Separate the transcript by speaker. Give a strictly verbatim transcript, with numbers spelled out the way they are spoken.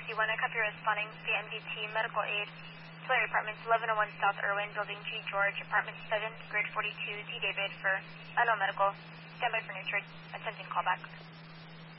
Speaker 1: sixty one, I copy responding via M D T Medical Aid. Tulare Apartments, eleven oh one South Irwin, Building G George, Apartment seven, Grid forty-two, D David for unknown medical. Stand by for Nutrid. Attempting callback.